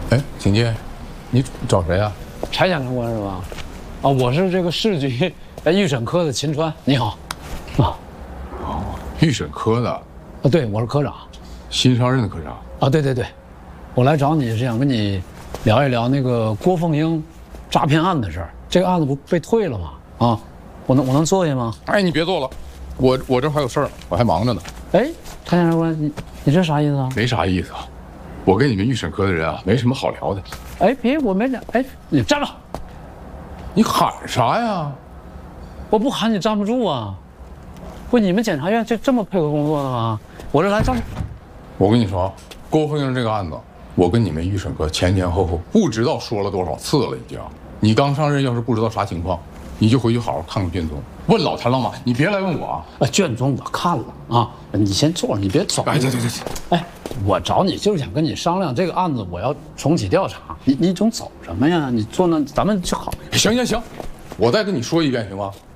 哎，警戒，你找谁啊？ 柴检察官是吧？啊，我是这个市局预审科的秦川，你好。啊， 哦，预审科的。 啊，对，我是科长。 新上任的科长。 啊，对对对，我来找你是想跟你聊一聊那个郭凤英诈骗案的事儿。这个案子不被退了吗？啊，我能坐下吗？ 哎，你别坐了，我这还有事儿，我还忙着呢。 哎，柴检察官，你这啥意思啊？ 没啥意思啊，我跟你们预审科的人啊，没什么好聊的。 哎，别，我没讲。哎，你站着！ 你喊啥呀？ 我不喊你站不住啊！不，你们检察院就这么配合工作的吗？我这来站。 我跟你说，郭凤英这个案子，我跟你们预审科前前后后不知道说了多少次了，已经。你刚上任，要是不知道啥情况，你就回去好好看看卷宗，问老谭老马，你别来问我啊。 卷宗我看了啊，你先坐着，你别走。 哎，对。 哎，我找你就是想跟你商量这个案子，我要重启调查。你总走什么呀？你坐那，咱们就好。 行，我再跟你说一遍行吗？